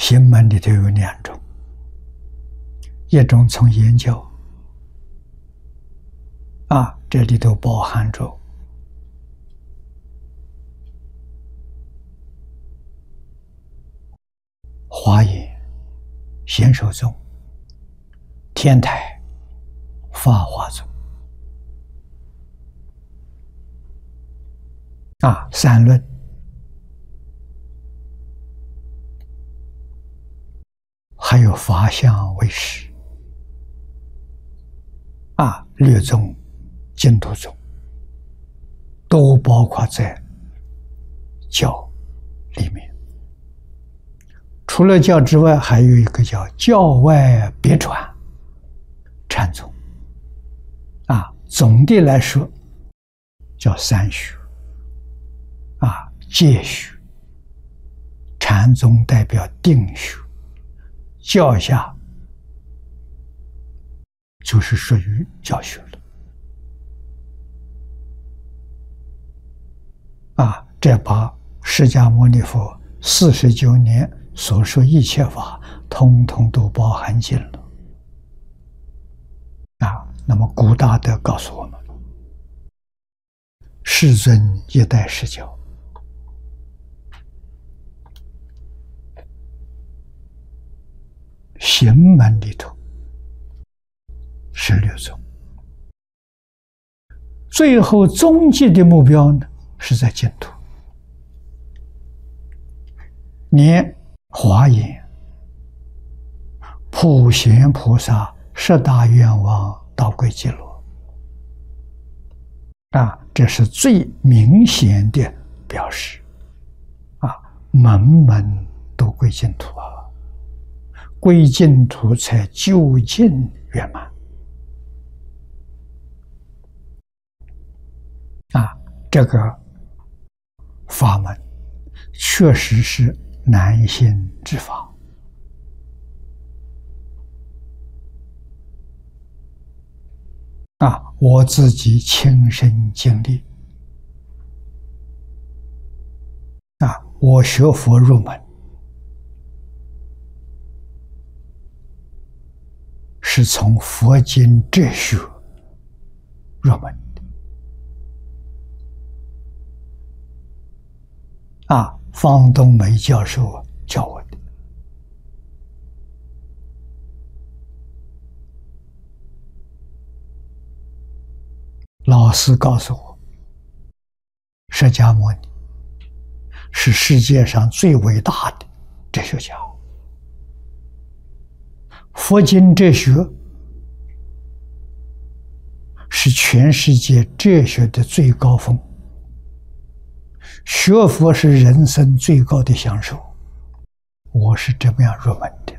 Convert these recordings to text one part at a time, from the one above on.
行门里头有两种，一种从研究这里头包含着华严、显首宗、天台、法华宗三论，还有法相为实律宗、净土宗都包括在教里面。除了教之外，还有一个叫教外别传禅宗总的来说叫三学戒学，禅宗代表定学，教下就是属于教学了这把释迦牟尼佛49年所说一切法通通都包含进了那么古大德告诉我们，世尊一代释教行门里头16宗，最后终极的目标呢是在净土。连华严、普贤菩萨10大愿望到归极乐这是最明显的表示门门都归净土归净土才究竟圆满这个法门确实是难行之法我自己亲身经历我学佛入门是从佛经哲学入门方东梅教授教我的。老师告诉我，释迦牟尼是世界上最伟大的哲学家，佛经哲学是全世界哲学的最高峰，学佛是人生最高的享受，我是这么样入门的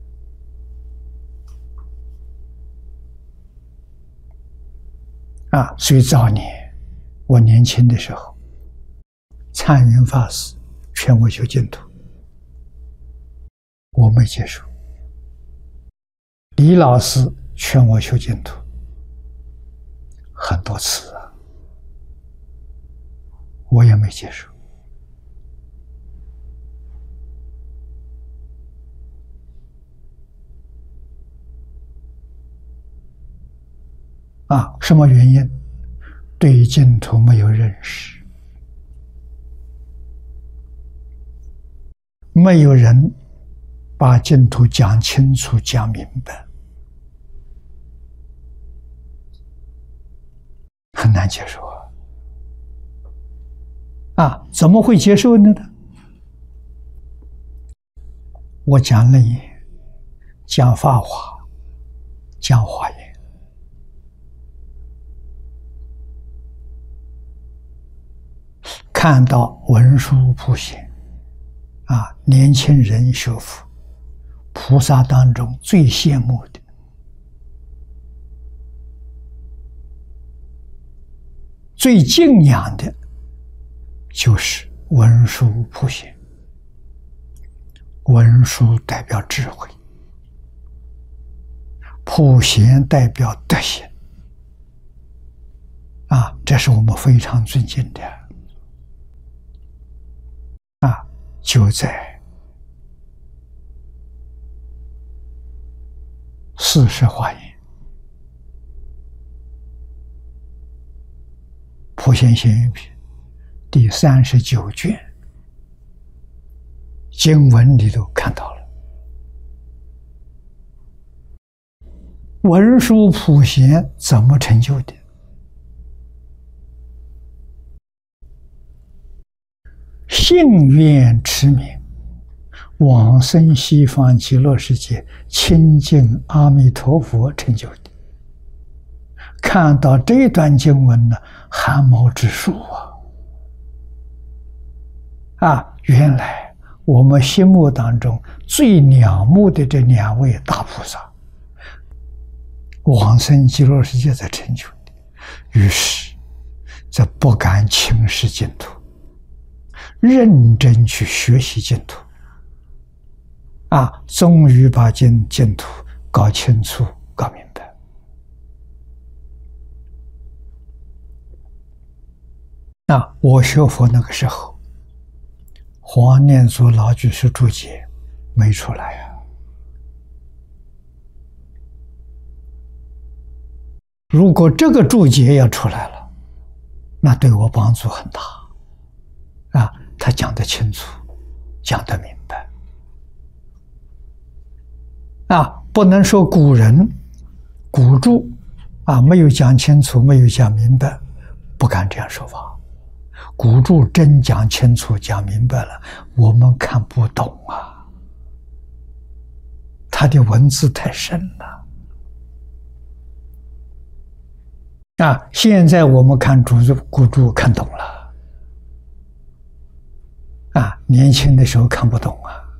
所以早年我年轻的时候，灿云法师劝我修净土，我没接受；李老师劝我修净土很多次我也没接受。什么原因？对净土没有认识，没有人把净土讲清楚、讲明白，很难接受怎么会接受呢？我讲楞严，讲法华，讲华严，看到文殊普贤年轻人学佛，菩萨当中最羡慕的，最敬仰的就是文殊普贤。文殊代表智慧，普贤代表德行这是我们非常尊敬的就在 40华严，普贤行愿品第39卷经文里头看到了，文殊普贤怎么成就的？信愿持名，往生西方极乐世界，亲近阿弥陀佛成就的。看到这段经文呢，汗毛直竖原来我们心目当中最仰慕的这2位大菩萨，往生极乐世界才成就的。于是这不敢轻视净土，认真去学习净土，终于把净土搞清楚、搞明白。我学佛那个时候，黄念祖老居士注解没出来如果这个注解要出来了，那对我帮助很大他讲得清楚，讲得明白不能说古人古注没有讲清楚，没有讲明白，不敢这样说法。古注真讲清楚、讲明白了，我们看不懂他的文字太深了现在我们看古注看懂了年轻的时候看不懂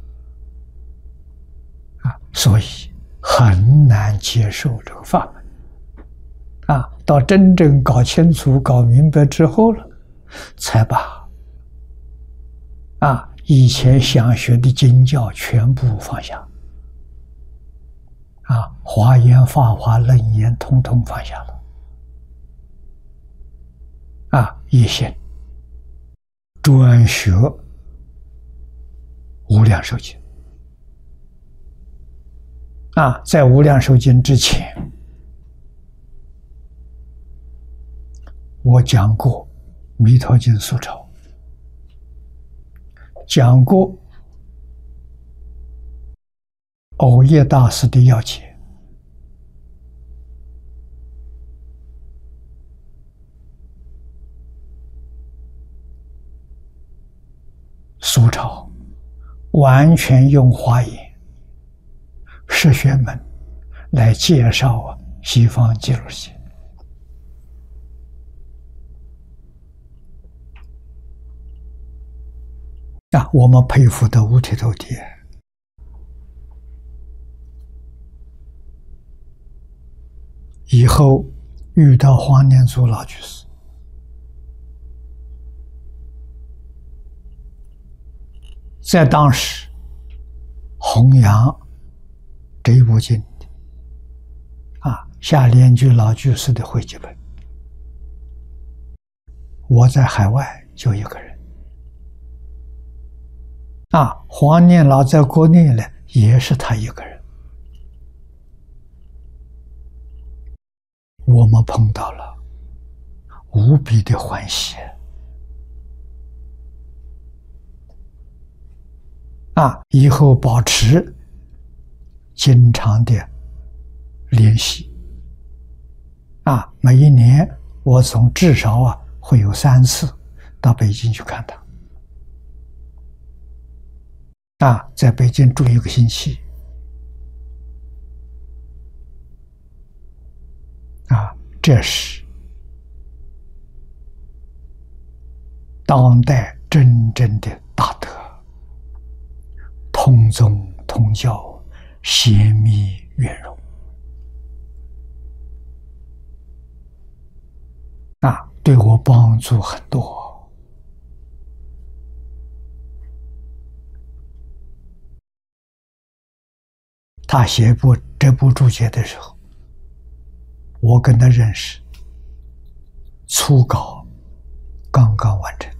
所以很难接受这个法门到真正搞清楚、搞明白之后了，才把以前想学的经教全部放下华严、法华、楞严统统放下了一心专学无量寿经在无量寿经之前，我讲过弥陀经疏钞，讲过藕叶大师的要解，疏钞完全用华严十玄门来介绍西方极乐世界我们佩服的五体投地。以后遇到黄念祖老居士，在当时弘扬这一部经下莲居老居士的汇集本，我在海外就一个人黄念老在国内呢，也是他一个人。我们碰到了，无比的欢喜以后保持经常的联系每一年我总至少会有3次到北京去看他在北京住1个星期这是当代真正的大德，通宗通教，显密圆融对我帮助很多。他写这部注解的时候，我跟他认识，初稿刚刚完成。